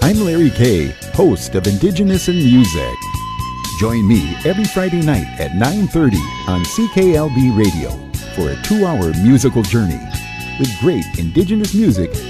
I'm Larry Kay, host of Indigenous in Music. Join me every Friday night at 9:30 on CKLB Radio for a 2-hour musical journey with great Indigenous music